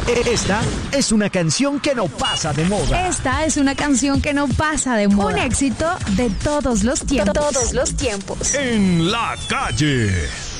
Esta es una canción que no pasa de moda. Esta es una canción que no pasa de moda. Un éxito de todos los tiempos. En la calle.